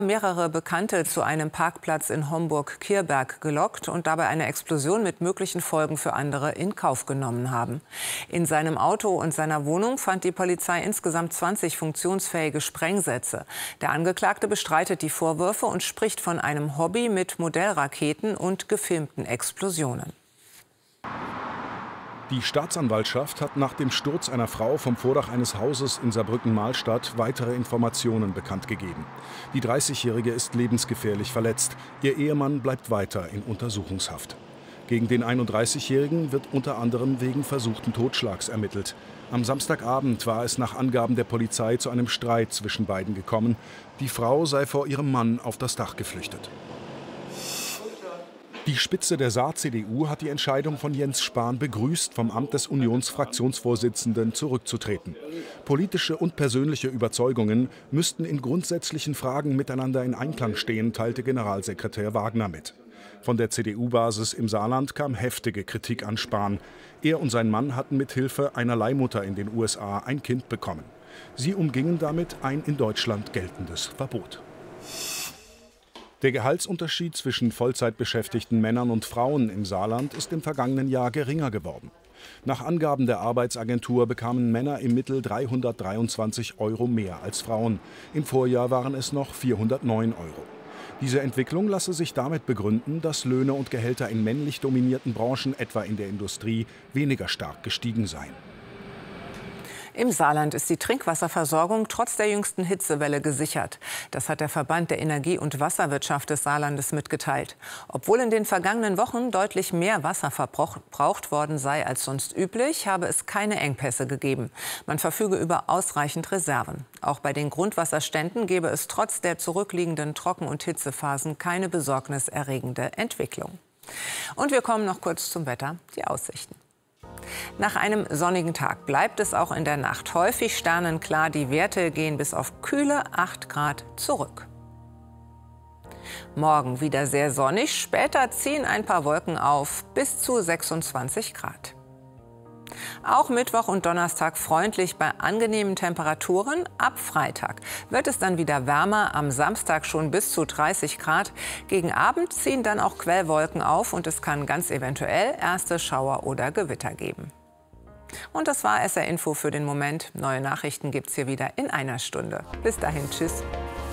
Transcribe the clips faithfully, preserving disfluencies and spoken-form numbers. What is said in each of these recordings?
Mehrere Bekannte zu einem Parkplatz in Homburg-Kierberg gelockt und dabei eine Explosion mit möglichen Folgen für andere in Kauf genommen haben. In seinem Auto und seiner Wohnung fand die Polizei insgesamt zwanzig funktionsfähige Sprengsätze. Der Angeklagte bestreitet die Vorwürfe und spricht von einem Hobby mit Modellraketen und gefilmten Explosionen. Die Staatsanwaltschaft hat nach dem Sturz einer Frau vom Vordach eines Hauses in Saarbrücken-Mahlstadt weitere Informationen bekannt gegeben. Die dreißigjährige ist lebensgefährlich verletzt. Ihr Ehemann bleibt weiter in Untersuchungshaft. Gegen den einunddreißigjährigen wird unter anderem wegen versuchten Totschlags ermittelt. Am Samstagabend war es nach Angaben der Polizei zu einem Streit zwischen beiden gekommen. Die Frau sei vor ihrem Mann auf das Dach geflüchtet. Die Spitze der Saar-C D U hat die Entscheidung von Jens Spahn begrüßt, vom Amt des Unionsfraktionsvorsitzenden zurückzutreten. Politische und persönliche Überzeugungen müssten in grundsätzlichen Fragen miteinander in Einklang stehen, teilte Generalsekretär Wagner mit. Von der C D U-Basis im Saarland kam heftige Kritik an Spahn. Er und sein Mann hatten mit Hilfe einer Leihmutter in den U S A ein Kind bekommen. Sie umgingen damit ein in Deutschland geltendes Verbot. Der Gehaltsunterschied zwischen Vollzeitbeschäftigten Männern und Frauen im Saarland ist im vergangenen Jahr geringer geworden. Nach Angaben der Arbeitsagentur bekamen Männer im Mittel dreihundertdreiundzwanzig Euro mehr als Frauen. Im Vorjahr waren es noch vierhundertneun Euro. Diese Entwicklung lasse sich damit begründen, dass Löhne und Gehälter in männlich dominierten Branchen, etwa in der Industrie, weniger stark gestiegen seien. Im Saarland ist die Trinkwasserversorgung trotz der jüngsten Hitzewelle gesichert. Das hat der Verband der Energie- und Wasserwirtschaft des Saarlandes mitgeteilt. Obwohl in den vergangenen Wochen deutlich mehr Wasser verbraucht worden sei als sonst üblich, habe es keine Engpässe gegeben. Man verfüge über ausreichend Reserven. Auch bei den Grundwasserständen gebe es trotz der zurückliegenden Trocken- und Hitzephasen keine besorgniserregende Entwicklung. Und wir kommen noch kurz zum Wetter, die Aussichten. Nach einem sonnigen Tag bleibt es auch in der Nacht häufig sternenklar. Die Werte gehen bis auf kühle acht Grad zurück. Morgen wieder sehr sonnig, später ziehen ein paar Wolken auf, bis zu sechsundzwanzig Grad. Auch Mittwoch und Donnerstag freundlich bei angenehmen Temperaturen. Ab Freitag wird es dann wieder wärmer, am Samstag schon bis zu dreißig Grad. Gegen Abend ziehen dann auch Quellwolken auf und es kann ganz eventuell erste Schauer oder Gewitter geben. Und das war S R Info für den Moment. Neue Nachrichten gibt's hier wieder in einer Stunde. Bis dahin, tschüss.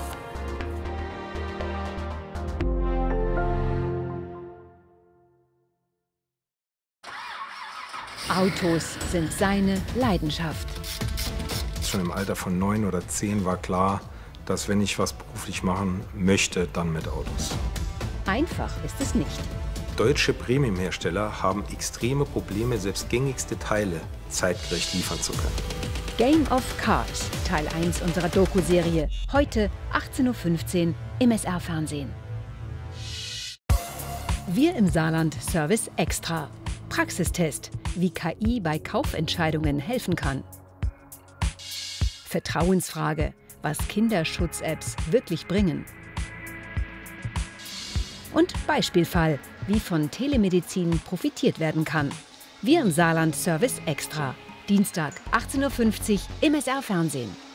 Autos sind seine Leidenschaft. Schon im Alter von neun oder zehn war klar, dass wenn ich was beruflich machen möchte, dann mit Autos. Einfach ist es nicht. Deutsche Premiumhersteller haben extreme Probleme, selbst gängigste Teile zeitgleich liefern zu können. Game of Cars, Teil eins unserer Doku-Serie. Heute achtzehn Uhr fünfzehn im S R-Fernsehen. Wir im Saarland Service Extra. Praxistest, wie K I bei Kaufentscheidungen helfen kann. Vertrauensfrage, was Kinderschutz-Apps wirklich bringen. Und Beispielfall, wie von Telemedizin profitiert werden kann. Wir im Saarland Service Extra. Dienstag achtzehn Uhr fünfzig im S R-Fernsehen.